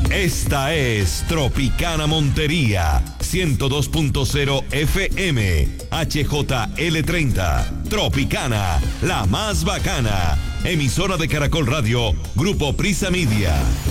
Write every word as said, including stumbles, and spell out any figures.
Esta es Tropicana Montería, ciento dos punto cero F M, H J L treinta. Tropicana, la más bacana. Emisora de Caracol Radio, Grupo Prisa Media.